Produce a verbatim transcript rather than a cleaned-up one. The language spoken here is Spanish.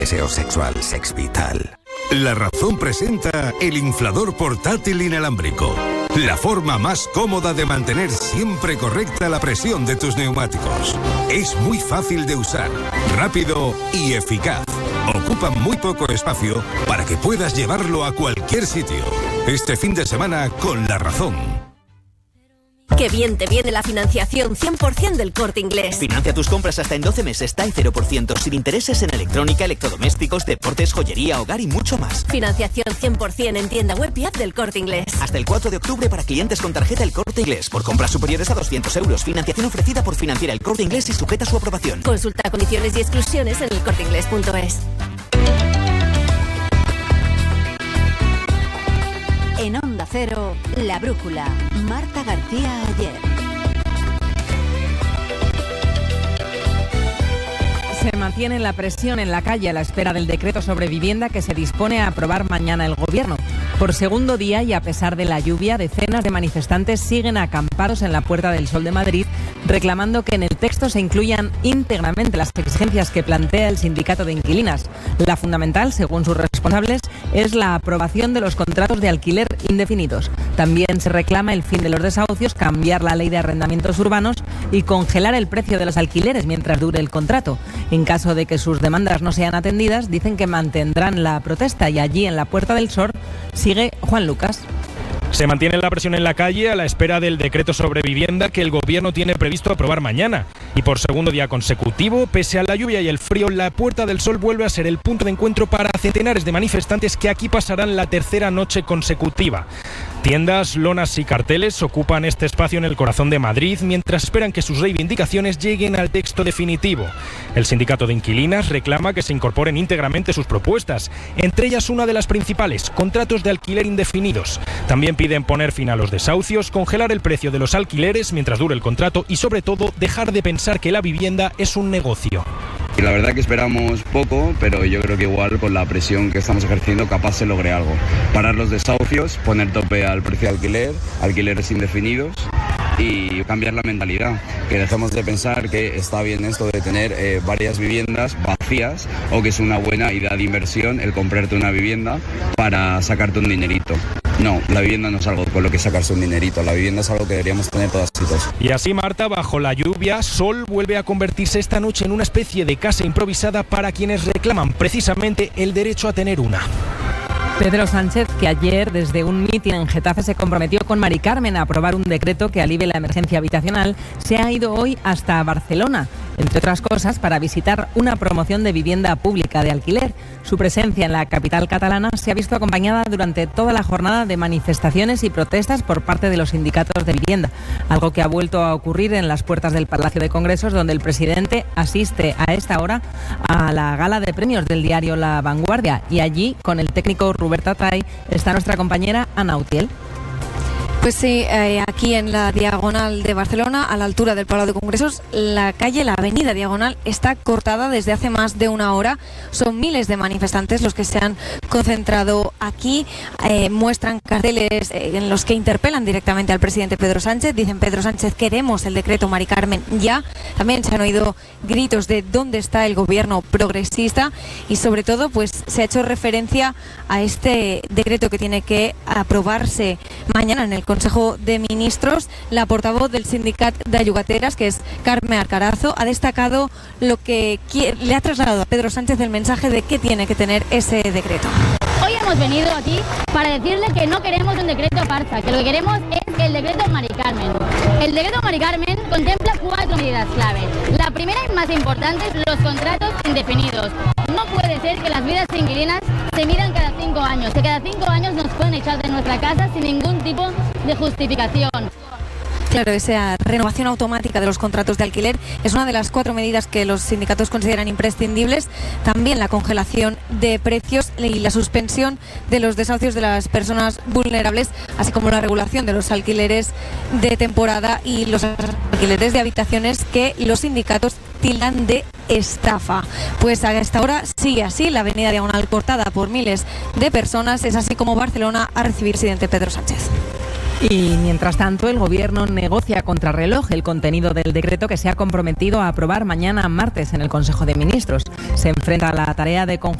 Deseo sexual, Sex Vital. La Razón presenta el inflador portátil inalámbrico. La forma más cómoda de mantener siempre correcta la presión de tus neumáticos. Es muy fácil de usar, rápido y eficaz. Ocupa muy poco espacio para que puedas llevarlo a cualquier sitio. Este fin de semana con La Razón. ¡Qué bien te viene la financiación cien por ciento del Corte Inglés! Financia tus compras hasta en doce meses, T A E cero por ciento, sin intereses en electrónica, electrodomésticos, deportes, joyería, hogar y mucho más. Financiación cien por ciento en tienda web y app del Corte Inglés. Hasta el cuatro de octubre para clientes con tarjeta El Corte Inglés. Por compras superiores a doscientos euros. Financiación ofrecida por Financiera El Corte Inglés y sujeta a su aprobación. Consulta condiciones y exclusiones en el corte inglés punto es. En Onda Cero, La Brújula, Marta García Ayer. Se mantiene la presión en la calle a la espera del decreto sobre vivienda que se dispone a aprobar mañana el Gobierno. Por segundo día y a pesar de la lluvia, decenas de manifestantes siguen acampados en la Puerta del Sol de Madrid, reclamando que en el texto se incluyan íntegramente las exigencias que plantea el sindicato de inquilinas. La fundamental, según sus responsables, es la aprobación de los contratos de alquiler indefinidos. También se reclama el fin de los desahucios, cambiar la ley de arrendamientos urbanos y congelar el precio de los alquileres mientras dure el contrato. En caso de que sus demandas no sean atendidas, dicen que mantendrán la protesta y allí en la Puerta del Sol sigue Juan Lucas. Se mantiene la presión en la calle a la espera del decreto sobre vivienda que el Gobierno tiene previsto aprobar mañana. Y por segundo día consecutivo, pese a la lluvia y el frío, la Puerta del Sol vuelve a ser el punto de encuentro para centenares de manifestantes que aquí pasarán la tercera noche consecutiva. Tiendas, lonas y carteles ocupan este espacio en el corazón de Madrid mientras esperan que sus reivindicaciones lleguen al texto definitivo. El sindicato de inquilinas reclama que se incorporen íntegramente sus propuestas, entre ellas una de las principales, contratos de alquiler indefinidos. También piden poner fin a los desahucios, congelar el precio de los alquileres mientras dure el contrato y, sobre todo, dejar de pensar que la vivienda es un negocio. Y la verdad que esperamos poco, pero yo creo que igual con la presión que estamos ejerciendo capaz se logre algo. Parar los desahucios, poner tope al precio de alquiler, alquileres indefinidos y cambiar la mentalidad, que dejemos de pensar que está bien esto de tener eh, varias viviendas vacías o que es una buena idea de inversión el comprarte una vivienda para sacarte un dinerito. No, la vivienda no es algo con lo que sacarse un dinerito, la vivienda es algo que deberíamos tener todas y todos. Y así, Marta, bajo la lluvia, Sol vuelve a convertirse esta noche en una especie de casa improvisada para quienes reclaman precisamente el derecho a tener una. Pedro Sánchez, que ayer desde un mitin en Getafe se comprometió con Mari Carmen a aprobar un decreto que alivie la emergencia habitacional, se ha ido hoy hasta Barcelona, entre otras cosas para visitar una promoción de vivienda pública de alquiler. Su presencia en la capital catalana se ha visto acompañada durante toda la jornada de manifestaciones y protestas por parte de los sindicatos de vivienda, algo que ha vuelto a ocurrir en las puertas del Palacio de Congresos, donde el presidente asiste a esta hora a la gala de premios del diario La Vanguardia, y allí, con el técnico Rubén Tatay, está nuestra compañera Ana Utiel. Pues sí, eh, aquí en la Diagonal de Barcelona, a la altura del Palau de Congresos, la calle, la avenida Diagonal, está cortada desde hace más de una hora. Son miles de manifestantes los que se han concentrado aquí. Eh, muestran carteles eh, en los que interpelan directamente al presidente Pedro Sánchez. Dicen: Pedro Sánchez, queremos el decreto Mari Carmen ya. También se han oído gritos de ¿dónde está el gobierno progresista? Y sobre todo, pues se ha hecho referencia a este decreto que tiene que aprobarse mañana en el Consejo de Ministros. La portavoz del sindicato de Ayugateras, que es Carme Alcarazo, ha destacado lo que quiere, le ha trasladado a Pedro Sánchez el mensaje de qué tiene que tener ese decreto. Hoy hemos venido aquí para decirle que no queremos un decreto farsa, que lo que queremos es el decreto Mari Carmen. El decreto Mari Carmen contempla cuatro medidas clave. La primera y más importante es los contratos indefinidos. No puede ser que las vidas inquilinas se midan cada cinco años, que cada cinco años nos pueden echar de nuestra casa sin ningún tipo de justificación. Claro, esa renovación automática de los contratos de alquiler es una de las cuatro medidas que los sindicatos consideran imprescindibles. También la congelación de precios y la suspensión de los desahucios de las personas vulnerables, así como la regulación de los alquileres de temporada y los alquileres de habitaciones que los sindicatos tildan de estafa. Pues a esta hora sigue así la avenida Diagonal cortada por miles de personas. Es así como Barcelona ha recibido al presidente Pedro Sánchez. Y mientras tanto, el Gobierno negocia a contrarreloj el contenido del decreto que se ha comprometido a aprobar mañana martes en el Consejo de Ministros. Se enfrenta a la tarea de conjuntar